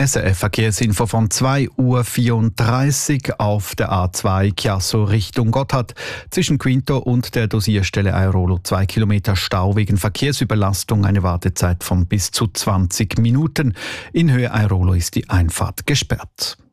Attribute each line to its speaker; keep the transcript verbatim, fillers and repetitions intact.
Speaker 1: S R F Verkehrsinfo von zwei Uhr vierunddreißig auf der A zwei Chiasso Richtung Gotthard. Zwischen Quinto und der Dosierstelle Airolo zwei Kilometer Stau wegen Verkehrsüberlastung, eine Wartezeit von bis zu zwanzig Minuten. In Höhe Airolo ist die Einfahrt gesperrt.